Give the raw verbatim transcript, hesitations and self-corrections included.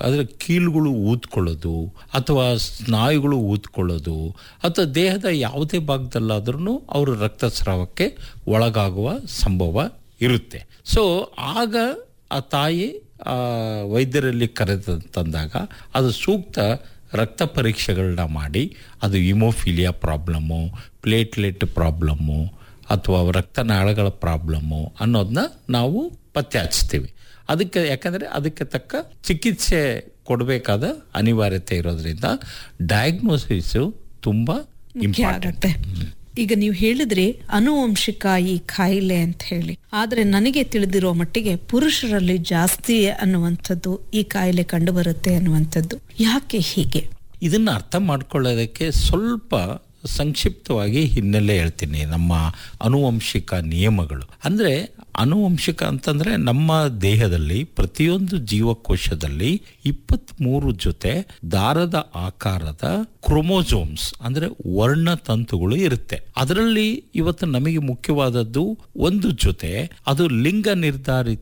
ಅಂದರೆ ಕೀಲುಗಳು ಊದ್ಕೊಳ್ಳೋದು ಅಥವಾ ಸ್ನಾಯುಗಳು ಊದ್ಕೊಳ್ಳೋದು ಅಥವಾ ದೇಹದ ಯಾವುದೇ ಭಾಗದಲ್ಲಾದ್ರೂ ಅವರು ರಕ್ತಸ್ರಾವಕ್ಕೆ ಒಳಗಾಗುವ ಸಂಭವ ಇರುತ್ತೆ. ಸೊ ಆಗ ಆ ತಾಯಿ ಆ ವೈದ್ಯರಲ್ಲಿ ಕರೆದು ತಂದಾಗ ಅದು ಸೂಕ್ತ ರಕ್ತ ಪರೀಕ್ಷೆಗಳನ್ನ ಮಾಡಿ ಅದು ಹಿಮೋಫಿಲಿಯಾ ಪ್ರಾಬ್ಲಮ್ಮು, ಪ್ಲೇಟ್ಲೆಟ್ ಪ್ರಾಬ್ಲಮ್ಮು ಅಥವಾ ರಕ್ತನಾಳಗಳ ಪ್ರಾಬ್ಲಮ್ಮು ಅನ್ನೋದನ್ನ ನಾವು ಪತ್ತೆ ಹಚ್ತೀವಿ. ಅದಕ್ಕೆ ಯಾಕಂದರೆ ಅದಕ್ಕೆ ತಕ್ಕ ಚಿಕಿತ್ಸೆ ಕೊಡಬೇಕಾದ ಅನಿವಾರ್ಯತೆ ಇರೋದ್ರಿಂದ ಡಯಾಗ್ನೋಸಿಸು ತುಂಬ ಇಂಪಾರ್ಟೆಂಟ್. ಈಗ ನೀವು ಹೇಳಿದ್ರಿ ಅನುವಂಶಿಕ ಈ ಕಾಯಿಲೆ ಅಂತ ಹೇಳಿ, ಆದ್ರೆ ನನಗೆ ತಿಳಿದಿರೋ ಮಟ್ಟಿಗೆ ಪುರುಷರಲ್ಲಿ ಜಾಸ್ತಿ ಅನ್ನುವಂಥದ್ದು ಈ ಕಾಯಿಲೆ ಕಂಡು ಬರುತ್ತೆ ಅನ್ನುವಂಥದ್ದು. ಯಾಕೆ ಹೀಗೆ? ಇದನ್ನ ಅರ್ಥ ಮಾಡ್ಕೊಳ್ಳೋದಕ್ಕೆ ಸ್ವಲ್ಪ ಸಂಕ್ಷಿಪ್ತವಾಗಿ ಹಿನ್ನೆಲೆ ಹೇಳ್ತೀನಿ. ನಮ್ಮ ಅನುವಂಶಿಕ ನಿಯಮಗಳು ಅಂದರೆ ಅನುವಂಶಿಕ ಅಂತಂದ್ರೆ ನಮ್ಮ ದೇಹದಲ್ಲಿ ಪ್ರತಿಯೊಂದು ಜೀವಕೋಶದಲ್ಲಿ ಇಪ್ಪತ್ಮೂರು ಜೊತೆ ದಾರದ ಆಕಾರದ ಕ್ರೋಮೋಸೋಮ್ಸ್ ಅಂದ್ರೆ ವರ್ಣತಂತುಗಳು ಇರುತ್ತೆ. ಅದರಲ್ಲಿ ಇವತ್ತು ನಮಗೆ ಮುಖ್ಯವಾದದ್ದು ಒಂದು ಜೊತೆ ಅದು ಲಿಂಗ ನಿರ್ಧಾರಿತ